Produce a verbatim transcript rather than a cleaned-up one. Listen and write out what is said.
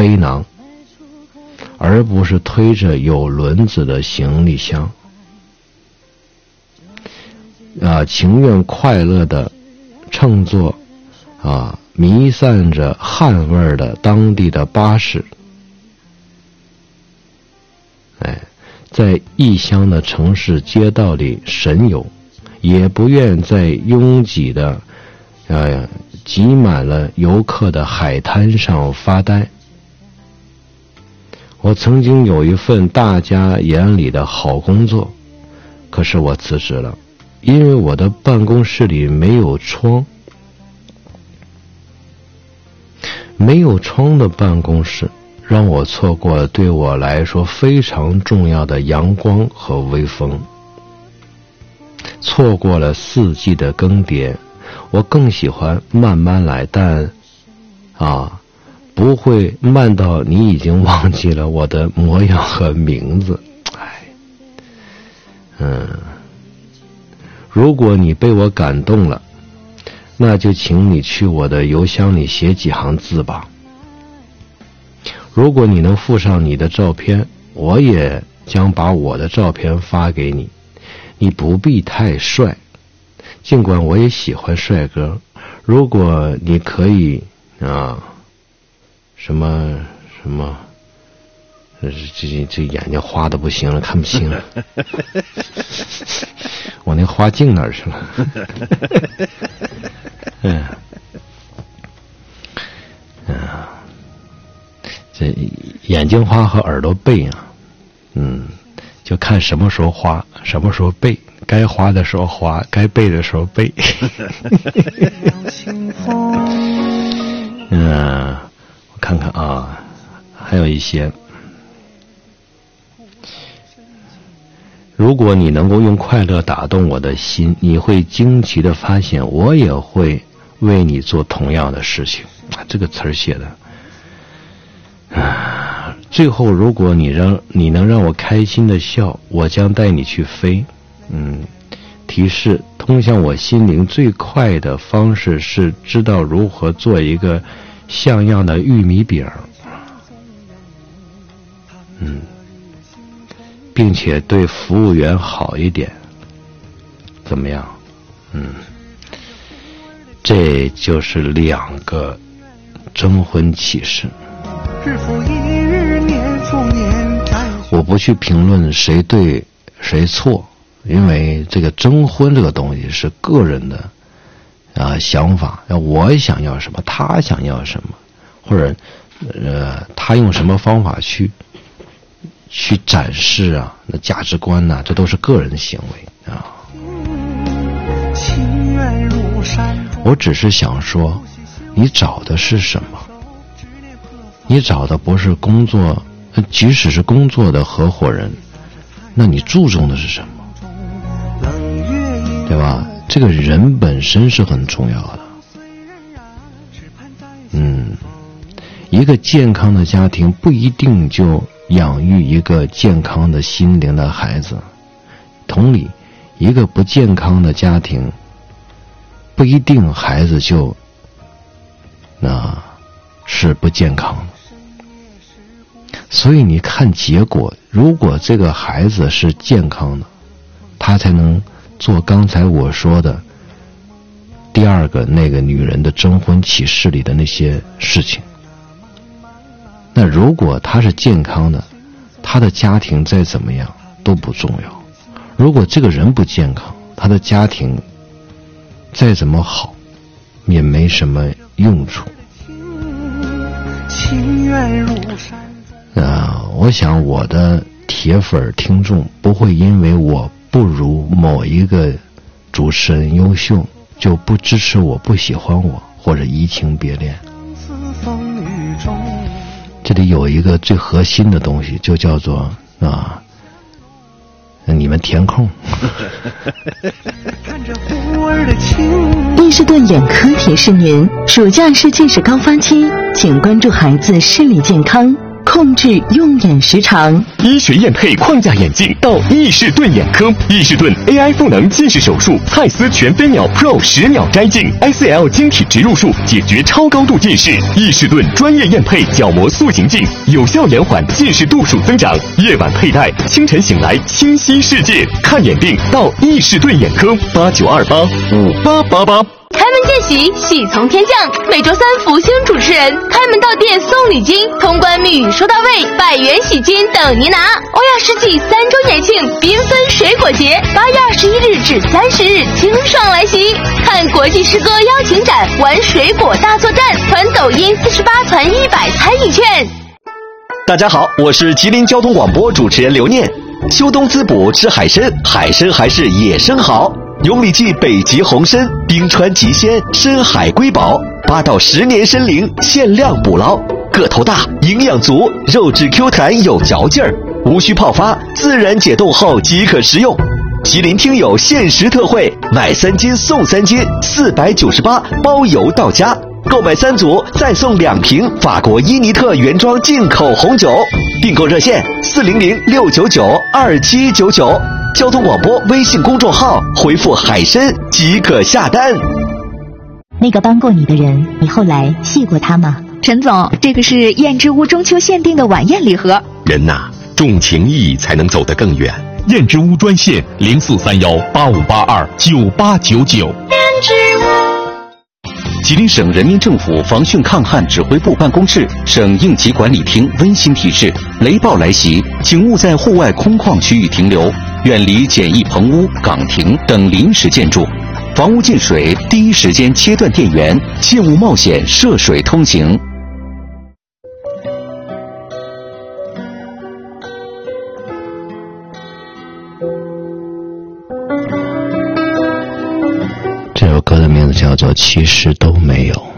背囊，而不是推着有轮子的行李箱。啊，情愿快乐的乘坐啊弥散着汗味的当地的巴士，哎，在异乡的城市街道里神游，也不愿在拥挤的呃挤满了游客的海滩上发呆。我曾经有一份大家眼里的好工作，可是我辞职了，因为我的办公室里没有窗。没有窗的办公室让我错过了对我来说非常重要的阳光和微风，错过了四季的更迭。我更喜欢慢慢来，但啊不会慢到你已经忘记了我的模样和名字。哎，嗯，如果你被我感动了，那就请你去我的邮箱里写几行字吧。如果你能附上你的照片，我也将把我的照片发给你。你不必太帅，尽管我也喜欢帅哥。如果你可以啊，什么什么，这这这眼睛花的不行了，看不清了。我那花镜哪儿去了？嗯，嗯，这眼睛花和耳朵背啊，嗯，就看什么时候花，什么时候背，该花的时候花，该背的时候背。嗯，我看看啊，还有一些。如果你能够用快乐打动我的心，你会惊奇地发现，我也会为你做同样的事情。这个词儿写的。啊，最后，如果你让你能让我开心的笑，我将带你去飞。嗯，提示：通向我心灵最快的方式是知道如何做一个像样的玉米饼。嗯。并且对服务员好一点，怎么样？嗯，这就是两个征婚启事。我不去评论谁对谁错，因为这个征婚这个东西是个人的啊想法，我想要什么，他想要什么，或者呃他用什么方法去。去展示啊，那价值观呐、啊，这都是个人行为啊。我只是想说，你找的是什么？你找的不是工作，即使是工作的合伙人，那你注重的是什么？对吧？这个人本身是很重要的。嗯，一个健康的家庭不一定就养育一个健康的心灵的孩子，同理，一个不健康的家庭，不一定孩子就那是不健康的。所以你看结果，如果这个孩子是健康的，他才能做刚才我说的第二个那个女人的征婚启事里的那些事情。那如果他是健康的，他的家庭再怎么样都不重要。如果这个人不健康，他的家庭再怎么好也没什么用处。啊，我想我的铁粉听众不会因为我不如某一个主持人优秀就不支持我，不喜欢我，或者移情别恋。这里有一个最核心的东西，就叫做啊，你们填空。 伊士顿眼科提示您：暑假是近视高发期，请关注孩子视力健康， 控制用眼时长。 医学验配框架眼镜到易士顿眼科，易士顿 A I 赋能近视手术，蔡司全飞秒 Pro 十秒摘镜 ，S L 晶体植入术解决超高度近视。易士顿专业验配角膜塑形镜，有效延缓近视度数增长。夜晚佩戴，清晨醒来清晰世界。看眼病到易士顿眼科，八九二八五八八八。 开门见喜，喜从天降。每周三福星主持人开门到店送礼金，通关密语收到位，百元喜金等您拿。欧亚世纪三周年庆缤纷水果节，八月二十一日至三十日清爽来袭。看国际诗歌邀请展，玩水果大作战，团抖音四十八团一百参与券。 大家好，我是吉林交通广播主持人刘念。秋冬滋补吃海参，海参还是野生好。永里记北极红参，冰川极鲜，深海瑰宝，八到十年参龄，限量捕捞，个头大，营养足，肉质 Q 弹有嚼劲儿，无需泡发，自然解冻后即可食用。吉林听友限时特惠，买三斤送三斤，四百九十八，包邮到家。购买三组再送两瓶法国伊尼特原装进口红酒。订购热线四零零六九九二七九九。交通广播微信公众号回复海参即可下单。 那个帮过你的人，你后来谢过他吗？ 陈总，这个是燕之屋中秋限定的晚宴礼盒。 人呐，重情义才能走得更远。燕之屋专线零四三幺八五八二九八九九。燕之屋。 吉林省人民政府防汛抗旱指挥部办公室、省应急管理厅温馨提示：雷暴来袭，请勿在户外空旷区域停留，远离简易棚屋、岗亭等临时建筑。房屋进水，第一时间切断电源，切勿冒险涉水通行。 这首歌的名字叫做《其实都没有》。